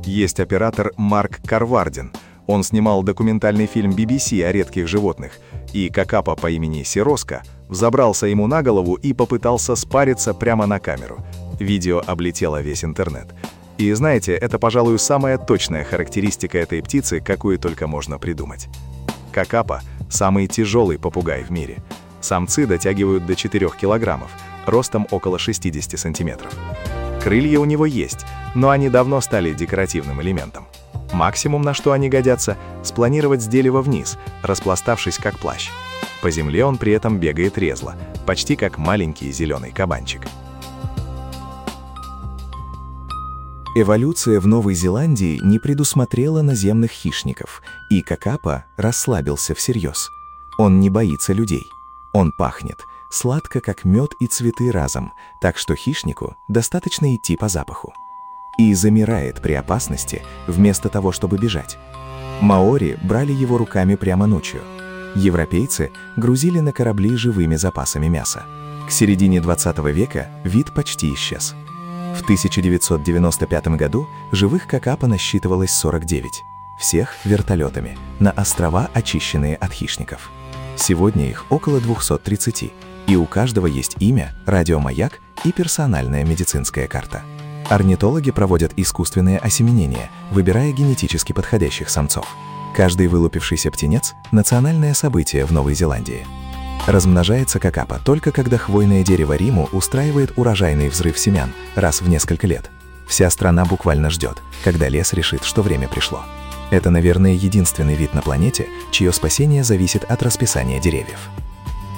Есть оператор Марк Карвардин. Он снимал документальный фильм BBC о редких животных, и какапа по имени Сироска взобрался ему на голову и попытался спариться прямо на камеру. Видео облетело весь интернет. И знаете, это, пожалуй, самая точная характеристика этой птицы, какую только можно придумать. Какапа – самый тяжелый попугай в мире. Самцы дотягивают до 4 килограммов, ростом около 60 сантиметров. Крылья у него есть, но они давно стали декоративным элементом. Максимум, на что они годятся – спланировать с дерева вниз, распластавшись как плащ. По земле он при этом бегает резво, почти как маленький зеленый кабанчик. Эволюция в Новой Зеландии не предусмотрела наземных хищников, и какапа расслабился всерьез. Он не боится людей. Он пахнет сладко, как мед и цветы разом, так что хищнику достаточно идти по запаху. И замирает при опасности, вместо того, чтобы бежать. Маори брали его руками прямо ночью. Европейцы грузили на корабли живыми запасами мяса. К середине 20 века вид почти исчез. В 1995 году живых какапа насчитывалось 49, всех вертолетами, на острова, очищенные от хищников. Сегодня их около 230, и у каждого есть имя, радиомаяк и персональная медицинская карта. Орнитологи проводят искусственное осеменение, выбирая генетически подходящих самцов. Каждый вылупившийся птенец – национальное событие в Новой Зеландии. Размножается какапа только когда хвойное дерево Риму устраивает урожайный взрыв семян раз в несколько лет. Вся страна буквально ждет, когда лес решит, что время пришло. Это, наверное, единственный вид на планете, чье спасение зависит от расписания деревьев.